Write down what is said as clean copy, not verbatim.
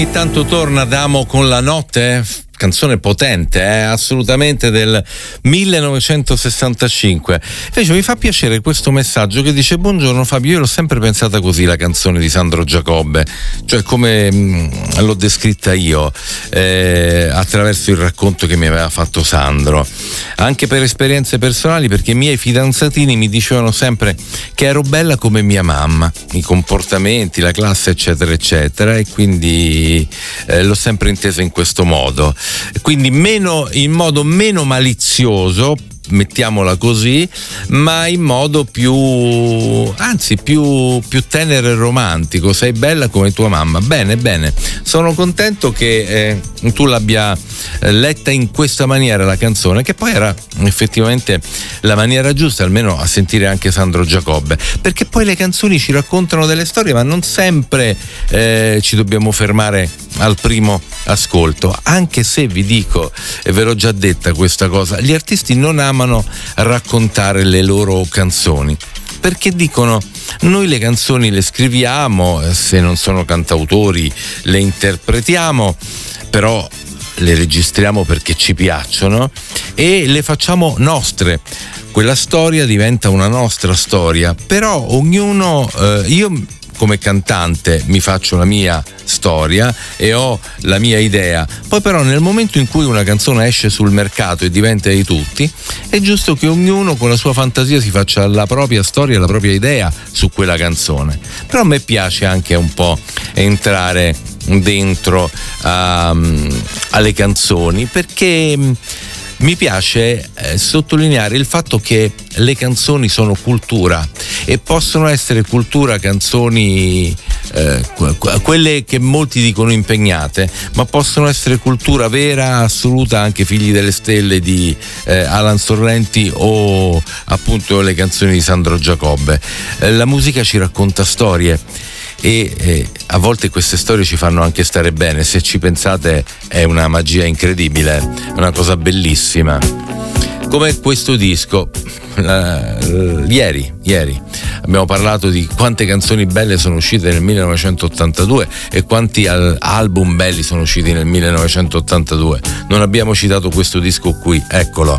Intanto torna Adamo con La notte, canzone potente, assolutamente del 1965. Invece mi fa piacere questo messaggio che dice: buongiorno Fabio, io l'ho sempre pensata così la canzone di Sandro Giacobbe, cioè come l'ho descritta io, attraverso il racconto che mi aveva fatto Sandro, anche per esperienze personali, perché i miei fidanzatini mi dicevano sempre che ero bella come mia mamma, i comportamenti, la classe eccetera eccetera, e quindi l'ho sempre intesa in questo modo, quindi in modo meno malizioso, mettiamola così, ma in modo più tenero e romantico. Sei bella come tua mamma. Bene, sono contento che tu l'abbia letta in questa maniera la canzone, che poi era effettivamente la maniera giusta, almeno a sentire anche Sandro Giacobbe, perché poi le canzoni ci raccontano delle storie, ma non sempre ci dobbiamo fermare al primo ascolto, anche se vi dico, e ve l'ho già detta questa cosa, gli artisti non amano raccontare le loro canzoni, perché dicono: noi le canzoni le scriviamo, se non sono cantautori le interpretiamo, però le registriamo perché ci piacciono e le facciamo nostre. Quella storia diventa una nostra storia, però ognuno, io come cantante mi faccio la mia storia e ho la mia idea, poi però nel momento in cui una canzone esce sul mercato e diventa di tutti, è giusto che ognuno con la sua fantasia si faccia la propria storia, la propria idea su quella canzone. Però a me piace anche un po' entrare dentro alle canzoni, perché mi piace sottolineare il fatto che le canzoni sono cultura, e possono essere cultura canzoni quelle che molti dicono impegnate, ma possono essere cultura vera, assoluta, anche Figli delle Stelle di Alan Sorrenti o appunto le canzoni di Sandro Giacobbe. La musica ci racconta storie e a volte queste storie ci fanno anche stare bene. Se ci pensate è una magia incredibile, è una cosa bellissima, come questo disco. Ieri abbiamo parlato di quante canzoni belle sono uscite nel 1982 e quanti album belli sono usciti nel 1982. Non abbiamo citato questo disco qui, eccolo.